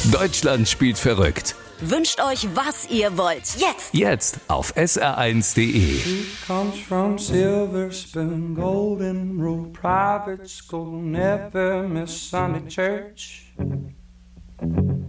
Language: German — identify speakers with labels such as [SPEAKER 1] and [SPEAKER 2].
[SPEAKER 1] Deutschland spielt verrückt.
[SPEAKER 2] Wünscht euch, was ihr wollt.
[SPEAKER 1] Jetzt auf sr1.de.
[SPEAKER 3] He comes from Silver Spoon, Golden Rule, private school, never miss Sunday church.